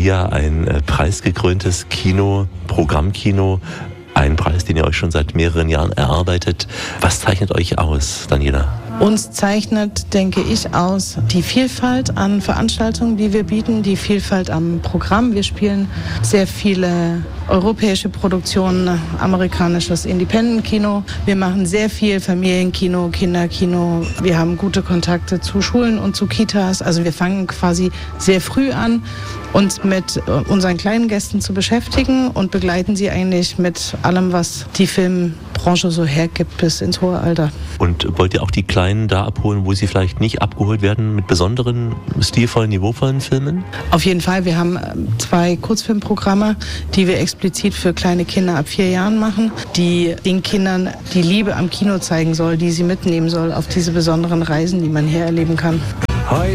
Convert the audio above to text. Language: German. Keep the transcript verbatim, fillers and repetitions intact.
Lia, ein äh, preisgekröntes Kino, Programmkino, ein Preis, den ihr euch schon seit mehreren Jahren erarbeitet. Was zeichnet euch aus, Daniela? Uns zeichnet, denke ich, aus die Vielfalt an Veranstaltungen, die wir bieten, die Vielfalt am Programm. Wir spielen sehr viele europäische Produktionen, amerikanisches Independent-Kino. Wir machen sehr viel Familienkino, Kinderkino. Wir haben gute Kontakte zu Schulen und zu Kitas. Also wir fangen quasi sehr früh an, uns mit unseren kleinen Gästen zu beschäftigen und begleiten sie eigentlich mit allem, was die Filmbranche so hergibt, bis ins hohe Alter. Und wollt ihr auch die Kleinen da abholen, wo sie vielleicht nicht abgeholt werden, mit besonderen, stilvollen, niveauvollen Filmen? Auf jeden Fall. Wir haben zwei Kurzfilmprogramme, die wir explizit für kleine Kinder ab vier Jahren machen, die den Kindern die Liebe am Kino zeigen soll, die sie mitnehmen soll auf diese besonderen Reisen, die man hier erleben kann. Heute